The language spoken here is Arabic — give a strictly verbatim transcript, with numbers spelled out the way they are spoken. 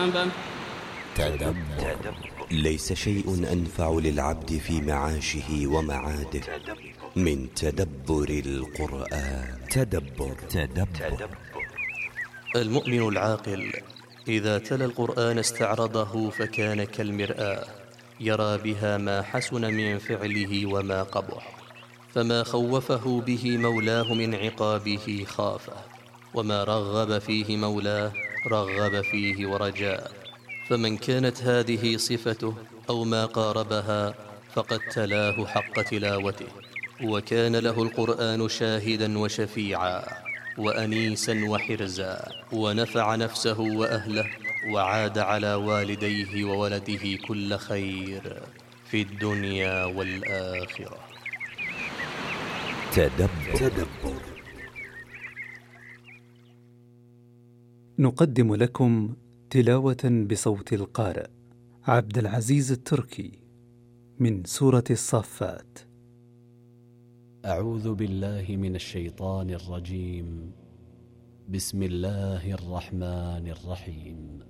ثوابه. تدبر. ليس شيء أنفع للعبد في معاشه ومعاده من تدبر القرآن. تدبر. تدبر. المؤمن العاقل إذا تلا القرآن استعرضه فكان كالمرآة، يرى بها ما حسن من فعله وما قبح، فما خوفه به مولاه من عقابه خافه، وما رغب فيه مولاه رغب فيه ورجاه. فمن كانت هذه صفته أو ما قاربها فقد تلاه حق تلاوته، وكان له القرآن شاهدا وشفيعا وأنيسا وحرزا، ونفع نفسه وأهله، وعاد على والديه وولده كل خير في الدنيا والآخرة. تدبر. تدبر. نقدم لكم تلاوة بصوت القارئ عبد العزيز التركي من سورة الصافات. أعوذ بالله من الشيطان الرجيم. بسم الله الرحمن الرحيم.